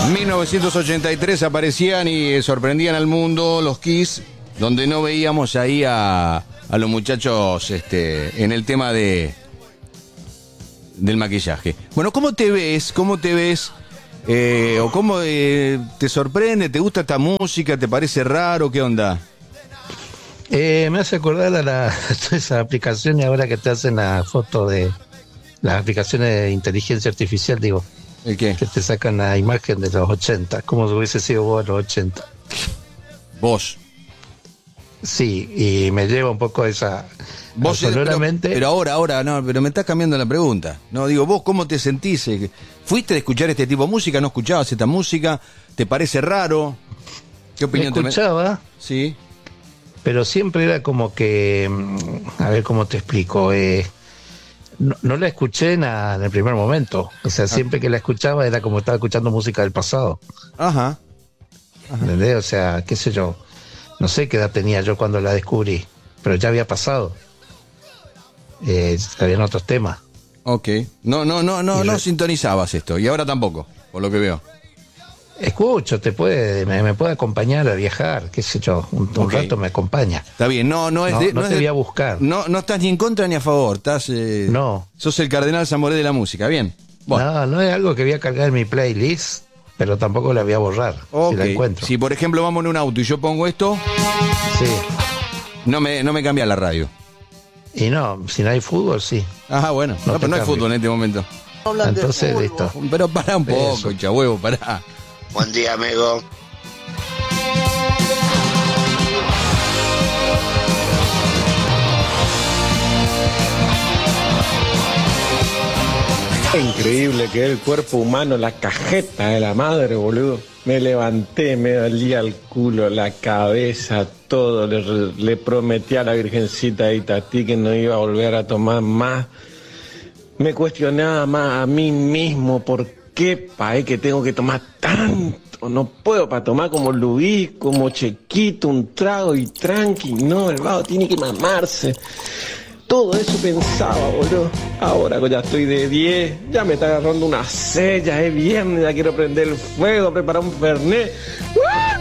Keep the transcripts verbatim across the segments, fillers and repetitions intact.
mil novecientos ochenta y tres aparecían y sorprendían al mundo los Kiss, donde no veíamos ahí a, a los muchachos este, en el tema de del maquillaje. Bueno, ¿cómo te ves? ¿Cómo te ves? Eh, ¿O cómo eh, te sorprende? ¿Te gusta esta música? ¿Te parece raro? ¿Qué onda? Eh, me hace acordar a la, todas esas aplicaciones ahora que te hacen la foto de las aplicaciones de inteligencia artificial, digo. ¿El qué? Que te sacan la imagen de los ochenta, como si hubiese sido vos en los ochenta. Vos. Sí, y me lleva un poco esa... Vos, sonoramente... pero, pero ahora, ahora, no, pero me estás cambiando la pregunta. No, digo, vos, ¿cómo te sentís? ¿Fuiste a escuchar este tipo de música? ¿No escuchabas esta música? ¿Te parece raro? ¿Qué opinión me escuchaba, te... Sí. Pero siempre era como que... A ver cómo te explico. Eh, no, no la escuché en, a, en el primer momento. O sea, siempre que la escuchaba era como estaba escuchando música del pasado. Ajá. Ajá. ¿Entendés? O sea, qué sé yo. No sé qué edad tenía yo cuando la descubrí, pero ya había pasado. Eh, habían otros temas. Ok. No, no, no, no, no re... sintonizabas esto. Y ahora tampoco, por lo que veo. Escucho, te puede, me, me puede acompañar a viajar, qué sé yo, un, un okay. rato me acompaña. Está bien, no, no es no, de, no, no te es voy de, a buscar. No, no estás ni en contra ni a favor, estás eh, no. Sos el cardenal Zamoré de la música, bien. Bueno. No, no es algo que voy a cargar en mi playlist, pero tampoco la voy a borrar, okay. si la encuentro. Si por ejemplo vamos en un auto y yo pongo esto, sí. no me, no me cambia la radio. Y no, si no hay fútbol, sí. Ajá, bueno, no, no pero no hay fútbol en este momento. Entonces, listo. Pero pará un poco, chahuevo, pará. Buen día, amigo. Increíble que es el cuerpo humano, la cajeta de la madre, boludo. Me levanté, me dolía el culo, la cabeza, todo. Le, le prometí a la Virgencita de Itatí que no iba a volver a tomar más. Me cuestionaba más a mí mismo por qué, pae, que tengo que tomar tanto. No puedo para tomar como Luis, como Chequito, un trago y tranqui. No, el vago tiene que mamarse. Todo eso pensaba, boludo. Ahora que ya estoy de diez, ya me está agarrando una sed, ya es viernes, ya quiero prender el fuego, preparar un fernet. ¡Ah!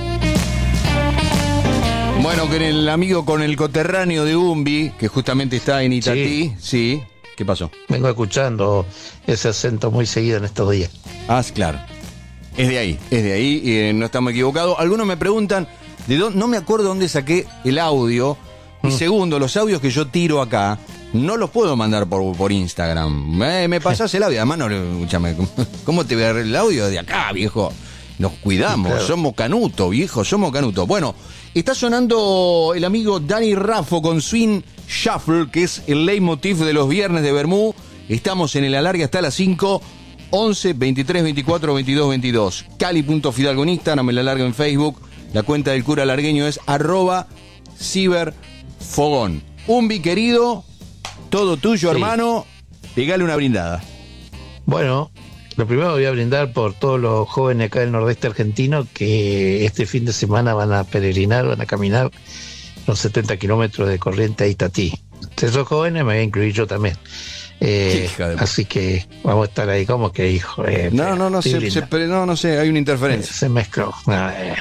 Bueno, con el amigo, con el coterráneo de Umbi, que justamente está en Itatí, sí. sí. ¿Qué pasó? Vengo escuchando ese acento muy seguido en estos días. Ah, claro. Es de ahí, es de ahí, y eh, no estamos equivocados. Algunos me preguntan, de dónde, no me acuerdo dónde saqué el audio. Y segundo, los audios que yo tiro acá, no los puedo mandar por, por Instagram. Me, me pasás el audio. Además, no, escúchame, ¿cómo te voy a dar el audio de acá, viejo? Nos cuidamos, claro. Somos canuto, viejo, somos canuto. Bueno, está sonando el amigo Dani Raffo con Swing Shuffle, que es el leitmotiv de los viernes de Bermú. Estamos en el alargue hasta las cinco, once, veintitrés, veinticuatro, veintidós, veintidós. Cali.fidalgo en Instagram, el alargue en Facebook. La cuenta del cura largueño es arroba ciber Fogón. Umbi, querido, todo tuyo, sí. Hermano. Pegale una brindada. Bueno, lo primero voy a brindar por todos los jóvenes acá del nordeste argentino que este fin de semana van a peregrinar, van a caminar los setenta kilómetros de Corrientes a Itatí. De esos jóvenes me voy a incluir yo también. Eh, así que vamos a estar ahí como que hijo. Eh, no, no, no, se, se, no, no sé, hay una interferencia. Se mezcló. A ver.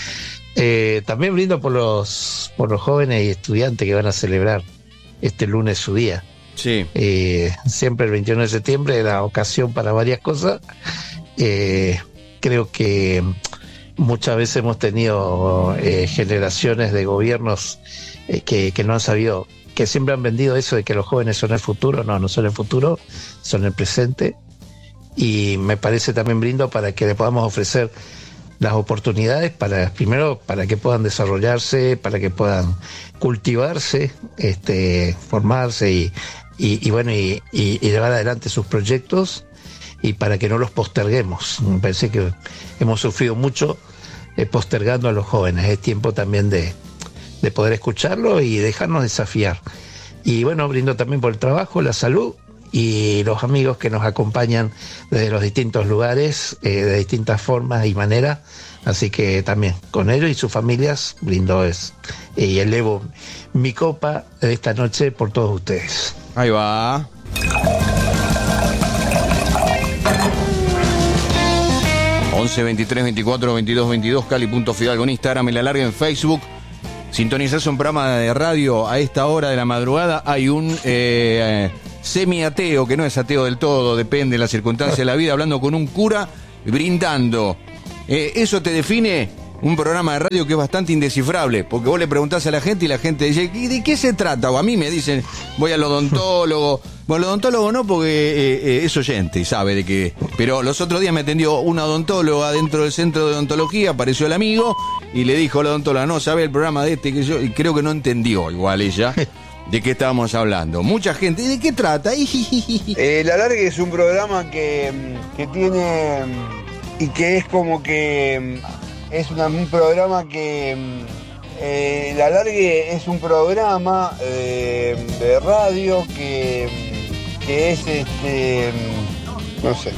Eh, también brindo por los por los jóvenes y estudiantes que van a celebrar este lunes su día. Sí. Eh, siempre el veintiuno de septiembre era ocasión para varias cosas. Eh, creo que muchas veces hemos tenido eh, generaciones de gobiernos eh, que, que no han sabido, que siempre han vendido eso de que los jóvenes son el futuro. No, no son el futuro, son el presente. Y me parece también brindo para que le podamos ofrecer las oportunidades para, primero, para que puedan desarrollarse, para que puedan cultivarse, este, formarse y, y, y bueno, y, y, y llevar adelante sus proyectos, y para que no los posterguemos. Me parece que hemos sufrido mucho eh, postergando a los jóvenes. Es tiempo también de, de poder escucharlo y dejarnos desafiar. Y bueno, brindo también por el trabajo, la salud y los amigos que nos acompañan desde los distintos lugares, eh, de distintas formas y maneras. Así que también con ellos y sus familias brindo es, y elevo mi copa de esta noche por todos ustedes. Ahí va. once veintitrés veinticuatro veintidós veintidós, Cali.Fidalgo en Instagram, en La Larga en Facebook. Sintonizás un programa de radio a esta hora de la madrugada. Hay un eh, semi-ateo, que no es ateo del todo, depende de la circunstancia de la vida, hablando con un cura, brindando. Eh, eso te define un programa de radio que es bastante indescifrable, porque vos le preguntás a la gente y la gente dice, ¿de qué se trata? O a mí me dicen, voy al odontólogo. Bueno, el odontólogo no, porque eh, eh, es oyente y sabe de qué. Pero los otros días me atendió una odontóloga dentro del centro de odontología, apareció el amigo y le dijo a la odontóloga, no, sabe el programa de este, que yo, y creo que no entendió igual ella de qué estábamos hablando. Mucha gente, ¿de qué trata? eh, La Larga es un programa que, que tiene, y que es como que, es una, un programa que... Eh, La Largue es un programa eh, de radio que, que es este, no sé.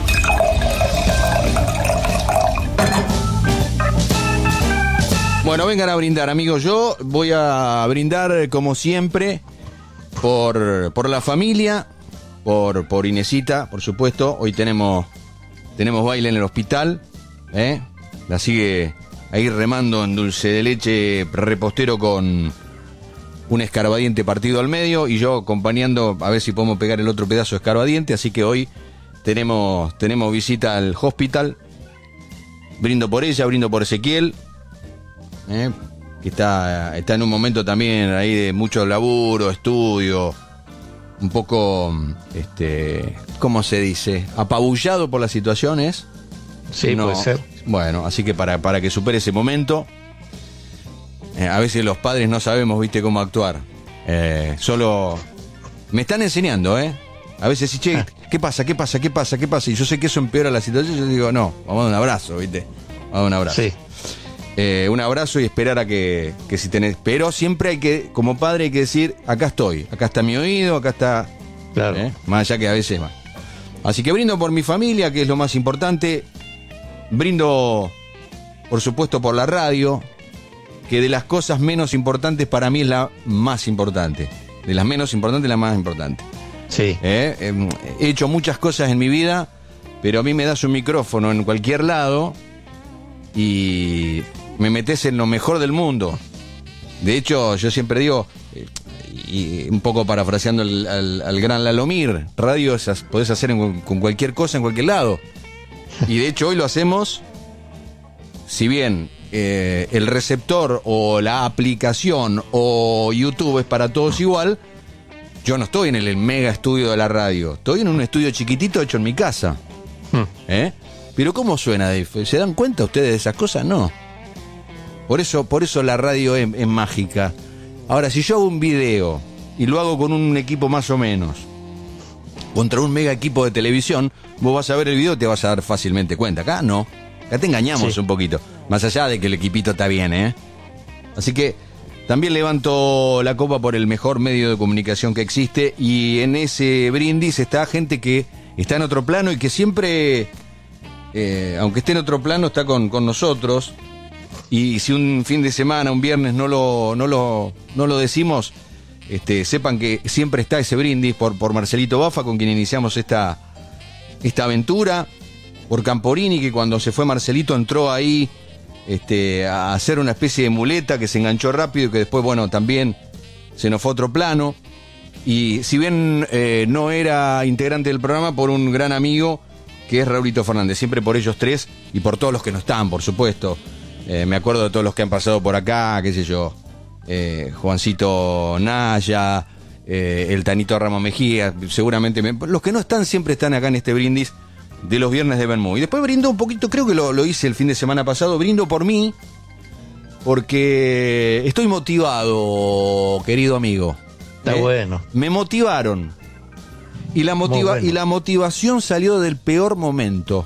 Bueno, vengan a brindar, amigos. Yo voy a brindar como siempre por, por la familia, por, por Inesita, por supuesto. Hoy tenemos, tenemos baile en el hospital, ¿eh? La sigue ahí remando en dulce de leche repostero con un escarbadiente partido al medio y yo acompañando a ver si podemos pegar el otro pedazo de escarbadiente. Así que hoy tenemos, tenemos visita al hospital. Brindo por ella, brindo por Ezequiel, ¿eh? que está, está en un momento también ahí de mucho laburo, estudio, un poco, este, ¿cómo se dice? Apabullado por las situaciones. Sí, no, puede ser. Bueno, así que para, para que supere ese momento, eh, a veces los padres no sabemos, viste, cómo actuar. Eh, solo me están enseñando, ¿eh? A veces sí, che, ¿qué pasa? ¿Qué pasa? ¿Qué pasa? ¿Qué pasa? Y yo sé que eso empeora la situación. Yo digo, no, vamos a dar un abrazo, viste. Vamos a dar un abrazo. Sí. Eh, un abrazo y esperar a que, que si tenés. Pero siempre hay que, como padre, hay que decir, acá estoy, acá está mi oído, acá está. Claro. ¿eh? Más allá que a veces más. Así que brindo por mi familia, que es lo más importante. Brindo, por supuesto, por la radio, que de las cosas menos importantes para mí es la más importante. De las menos importantes, la más importante. Sí. ¿Eh? Eh, he hecho muchas cosas en mi vida, pero a mí me das un micrófono en cualquier lado y me metes en lo mejor del mundo. De hecho, yo siempre digo, eh, y un poco parafraseando al, al, al gran Lalomir, radio esas podés hacer en, con cualquier cosa en cualquier lado. Y de hecho hoy lo hacemos, si bien eh, el receptor o la aplicación o YouTube es para todos igual, yo no estoy en el mega estudio de la radio, estoy en un estudio chiquitito hecho en mi casa. Hmm. ¿Eh? Pero ¿cómo suena, Dave? ¿Se dan cuenta ustedes de esas cosas? No. Por eso, por eso la radio es, es mágica. Ahora, si yo hago un video y lo hago con un equipo más o menos, contra un mega equipo de televisión, vos vas a ver el video y te vas a dar fácilmente cuenta. Acá no, acá te engañamos sí. un poquito, más allá de que el equipito está bien, ¿eh? Así que también levanto la copa por el mejor medio de comunicación que existe, y en ese brindis está gente que está en otro plano y que siempre, eh, aunque esté en otro plano, está con, con nosotros. Y si un fin de semana, un viernes no lo, no lo, no lo decimos, Este, sepan que siempre está ese brindis por, por Marcelito Bafa, con quien iniciamos esta, esta aventura, por Camporini, que cuando se fue Marcelito entró ahí este, a hacer una especie de muleta que se enganchó rápido y que después, bueno, también se nos fue a otro plano. Y si bien eh, no era integrante del programa, por un gran amigo que es Raulito Fernández, siempre por ellos tres y por todos los que no están, por supuesto. Eh, me acuerdo de todos los que han pasado por acá, qué sé yo. Eh, Juancito Naya, eh, el Tanito Ramos Mejía, seguramente me, los que no están siempre están acá en este brindis de los viernes de Benmú. Y después brindo un poquito, creo que lo, lo hice el fin de semana pasado, brindo por mí, porque estoy motivado, querido amigo. Está eh, bueno. Me motivaron. Y la, motiva, bueno. y la motivación salió del peor momento.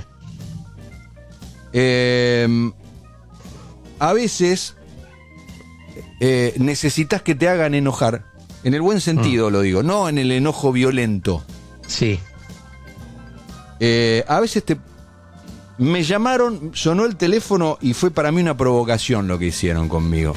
eh, a veces... Eh, necesitas que te hagan enojar, en el buen sentido mm. lo digo, no en el enojo violento. Sí. Eh, a veces te me llamaron, sonó el teléfono y fue para mí una provocación lo que hicieron conmigo.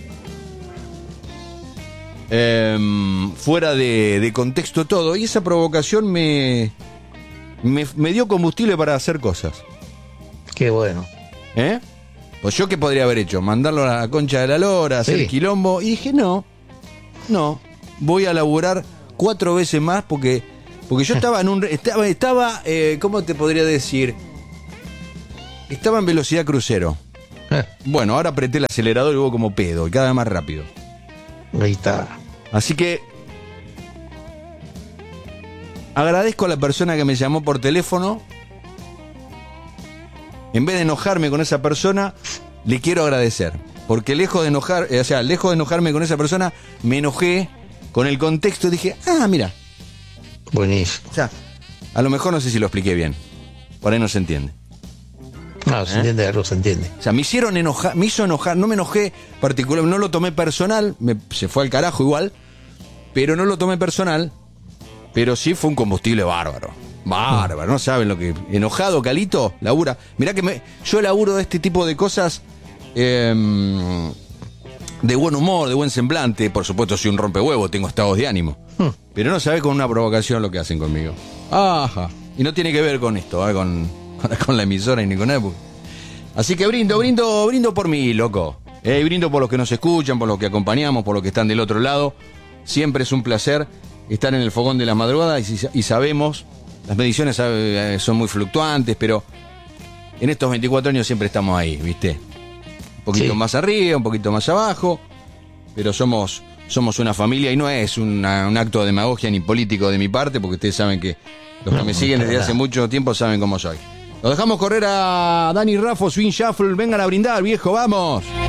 Eh, fuera de, de contexto todo, y esa provocación me, me me dio combustible para hacer cosas. Qué bueno. ¿Eh? Pues yo qué podría haber hecho, mandarlo a la concha de la lora, hacer Sí. quilombo, y dije, no, no, voy a laburar cuatro veces más porque, porque yo estaba en un, estaba, estaba eh, ¿cómo te podría decir? Estaba en velocidad crucero. Eh, Bueno, ahora apreté el acelerador y hubo como pedo, y cada vez más rápido. ahí está. Así que agradezco a la persona que me llamó por teléfono. En vez de enojarme con esa persona, le quiero agradecer. Porque lejos de enojar, eh, o sea, lejos de enojarme con esa persona, me enojé con el contexto y dije, ah, mira. Buenísimo. O sea, a lo mejor no sé si lo expliqué bien. Por ahí no se entiende. No, se ¿Eh? entiende, algo se entiende. O sea, me hicieron enojar, me hizo enojar, no me enojé particular, no lo tomé personal, me, se fue al carajo igual, pero no lo tomé personal, pero sí fue un combustible bárbaro. Bárbaro, no saben lo que... Enojado, Calito, labura. Mirá que me, yo laburo de este tipo de cosas eh, de buen humor, de buen semblante. Por supuesto soy un rompehuevo, tengo estados de ánimo. Hmm. Pero no sabés con una provocación lo que hacen conmigo. Ajá. Y no tiene que ver con esto, ¿eh? con, con la emisora y ni con nada. Así que brindo, brindo, brindo por mí, loco. Eh, brindo por los que nos escuchan, por los que acompañamos, por los que están del otro lado. Siempre es un placer estar en el fogón de la madrugada y, y sabemos... Las mediciones eh, son muy fluctuantes, pero en estos veinticuatro años siempre estamos ahí, ¿viste? Un poquito Sí. más arriba, un poquito más abajo, pero somos, somos una familia y no es una, un acto de demagogia ni político de mi parte, porque ustedes saben que los que No, me siguen para desde hace nada. mucho tiempo saben cómo soy. Lo dejamos correr a Dani Raffo, Swing Shuffle, vengan a brindar, viejo, vamos.